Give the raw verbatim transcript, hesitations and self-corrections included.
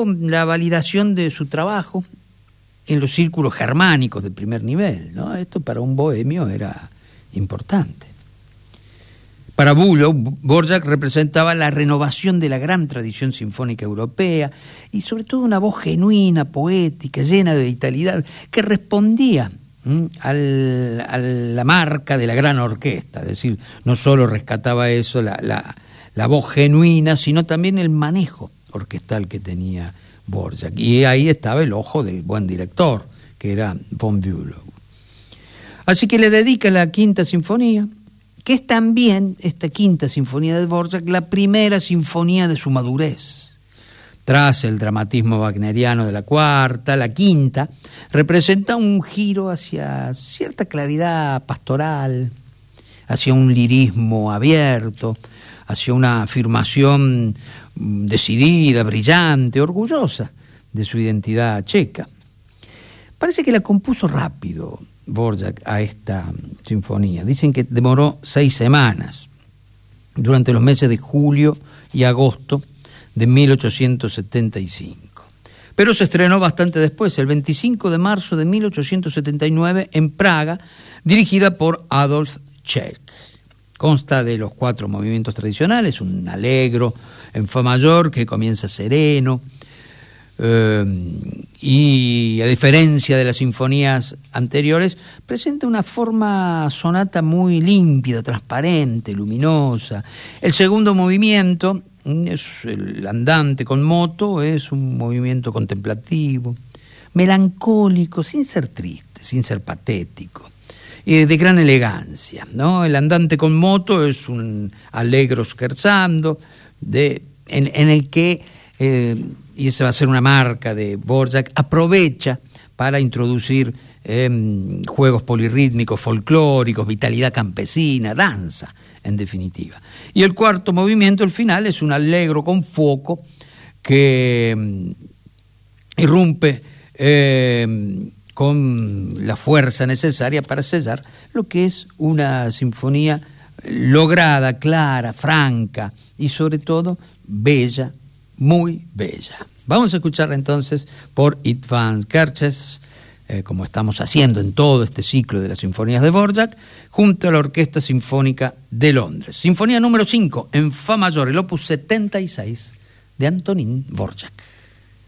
recibió la validación de su trabajo en los círculos germánicos de primer nivel, ¿no? Esto para un bohemio era importante. Para Bülow, Dvorak representaba la renovación de la gran tradición sinfónica europea y sobre todo una voz genuina, poética, llena de vitalidad, que respondía al, a la marca de la gran orquesta. Es decir, no solo rescataba eso, la, la, la voz genuina, sino también el manejo orquestal que tenía Dvorak. Y ahí estaba el ojo del buen director, que era von Bülow. Así que le dedica la quinta sinfonía, que es también, esta quinta sinfonía de Dvorak, la primera sinfonía de su madurez. Tras el dramatismo wagneriano de la cuarta, la quinta representa un giro hacia cierta claridad pastoral, hacia un lirismo abierto, hacia una afirmación decidida, brillante, orgullosa de su identidad checa. Parece que la compuso rápido Dvorak a esta sinfonía. Dicen que demoró seis semanas, durante los meses de julio y agosto de mil ochocientos setenta y cinco. Pero se estrenó bastante después, el veinticinco de marzo de mil ochocientos setenta y nueve, en Praga, dirigida por Adolf Czech. Consta de los cuatro movimientos tradicionales, un allegro en fa mayor que comienza sereno, Uh, y a diferencia de las sinfonías anteriores, presenta una forma sonata muy límpida, transparente, luminosa. El segundo movimiento, es el andante con moto, es un movimiento contemplativo, melancólico, sin ser triste, sin ser patético, y de gran elegancia, ¿no? El andante con moto es un allegro scherzando, de, en, en el que eh, y esa va a ser una marca de Dvorak, aprovecha para introducir eh, juegos polirrítmicos, folclóricos, vitalidad campesina, danza, en definitiva. Y el cuarto movimiento, el final, es un allegro con foco que eh, irrumpe eh, con la fuerza necesaria para sellar lo que es una sinfonía lograda, clara, franca y sobre todo bella, muy bella. Vamos a escuchar entonces por István Kertész, eh, como estamos haciendo en todo este ciclo de las sinfonías de Dvorak, junto a la Orquesta Sinfónica de Londres. Sinfonía número cinco, en fa mayor, el opus setenta y seis de Antonín Dvorak.